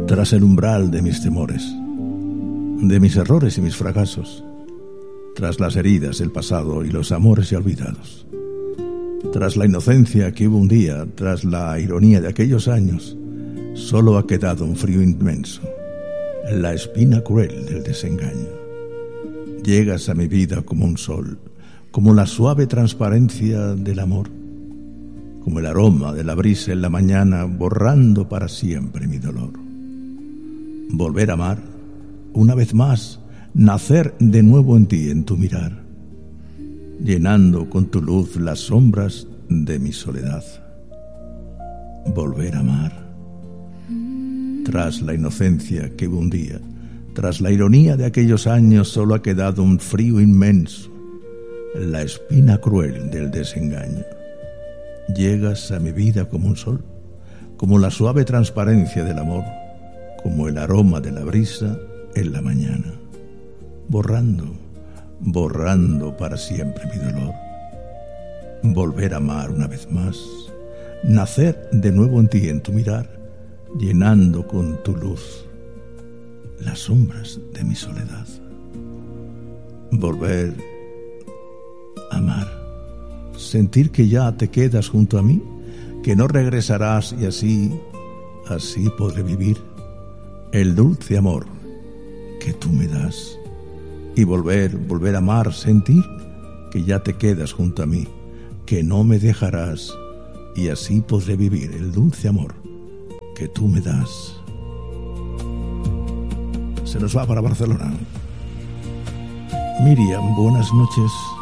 tras el umbral de mis temores, de mis errores y mis fracasos, tras las heridas del pasado y los amores ya olvidados, tras la inocencia que hubo un día, tras la ironía de aquellos años, solo ha quedado un frío inmenso, la espina cruel del desengaño. Llegas a mi vida como un sol, como la suave transparencia del amor, como el aroma de la brisa en la mañana, borrando para siempre mi dolor. Volver a amar, una vez más, nacer de nuevo en ti, en tu mirar, llenando con tu luz las sombras de mi soledad. Volver a amar, tras la inocencia que hubo un día, tras la ironía de aquellos años, solo ha quedado un frío inmenso, la espina cruel del desengaño. Llegas a mi vida como un sol, como la suave transparencia del amor, como el aroma de la brisa en la mañana, borrando para siempre mi dolor. Volver a amar una vez más, nacer de nuevo en ti, en tu mirar, llenando con tu luz las sombras de mi soledad. Volver a amar, sentir que ya te quedas junto a mí, que no regresarás y así podré vivir el dulce amor que tú me das. Y volver a amar, sentir que ya te quedas junto a mí, que no me dejarás y así podré vivir el dulce amor que tú me das. Se nos va para Barcelona. Miriam, buenas noches.